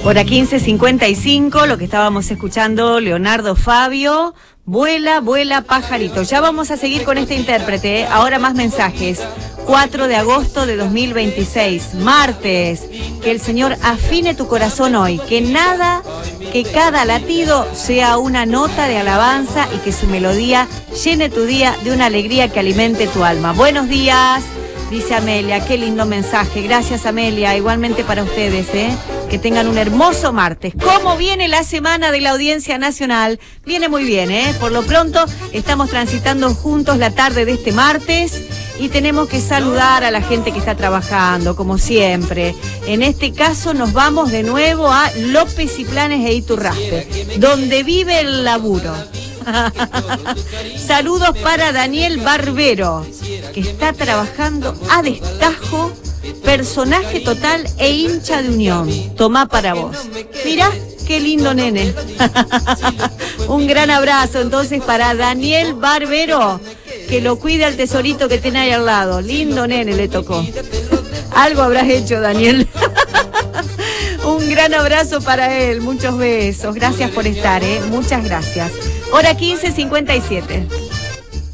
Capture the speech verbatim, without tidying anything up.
Hora quince cincuenta y cinco, lo que estábamos escuchando, Leonardo Fabio, Vuela, vuela, pajarito. Ya vamos a seguir con este intérprete, ¿eh? Ahora más mensajes. cuatro de agosto de dos mil veintiséis, martes. Que el Señor afine tu corazón hoy, que nada, que cada latido sea una nota de alabanza y que su melodía llene tu día de una alegría que alimente tu alma. Buenos días, dice Amelia, qué lindo mensaje. Gracias, Amelia, igualmente para ustedes, ¿eh? Que tengan un hermoso martes. ¿Cómo viene la semana de la Audiencia Nacional? Viene muy bien, ¿eh? Por lo pronto estamos transitando juntos la tarde de este martes y tenemos que saludar a la gente que está trabajando, como siempre. En este caso nos vamos de nuevo a López y Planes e Iturraspe, donde vive el laburo. Saludos para Daniel Barbero, que está trabajando a destajo, personaje total e hincha de Unión. Tomá para vos. Mirá, qué lindo nene. Un gran abrazo entonces para Daniel Barbero, que lo cuida el tesorito que tiene ahí al lado. Lindo nene le tocó. Algo habrás hecho, Daniel. Un gran abrazo para él, muchos besos. Gracias por estar, ¿eh? Muchas gracias. Hora quince cincuenta y siete.